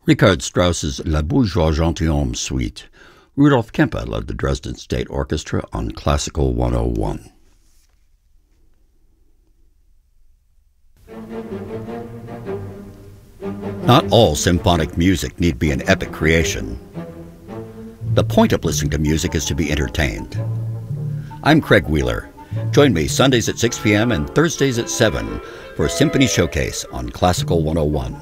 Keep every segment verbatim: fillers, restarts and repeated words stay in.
Richard Strauss's La Bourgeois Gentilhomme Suite. Rudolf Kempe led the Dresden State Orchestra on Classical one oh one. Not all symphonic music need be an epic creation. The point of listening to music is to be entertained. I'm Craig Wheeler. Join me Sundays at six p.m. and Thursdays at seven for a Symphony Showcase on Classical one oh one.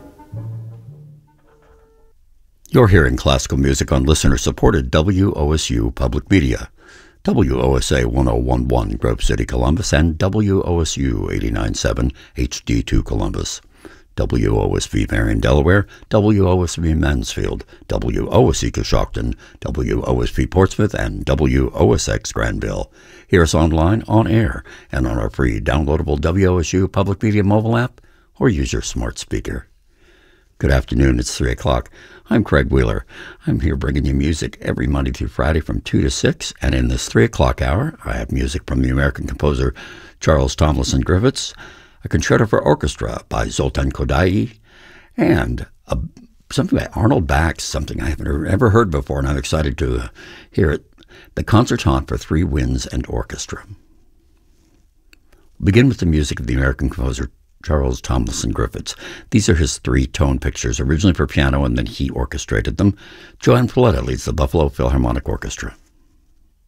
You're hearing classical music on listener-supported W O S U Public Media, W O S A ten eleven Grove City, Columbus, and W O S U eighty-nine point seven H D two Columbus, W O S V Marion, Delaware, W O S V Mansfield, W O S E Coshocton, W O S V Portsmouth, and W O S X Granville. Hear us online, on air, and on our free downloadable W O S U Public Media mobile app, or use your smart speaker. Good afternoon, it's three o'clock. I'm Craig Wheeler. I'm here bringing you music every Monday through Friday from two to six, and in this three o'clock hour, I have music from the American composer Charles Tomlinson Griffiths, a concerto for orchestra by Zoltan Kodaly, and a, something by Arnold Bax, something I haven't ever heard before, and I'm excited to uh, hear it, the Concertant for Three Winds and Orchestra. We'll begin with the music of the American composer Charles Tomlinson Griffiths. These are his three-tone pictures, originally for piano, and then he orchestrated them. Joan Fleta leads the Buffalo Philharmonic Orchestra.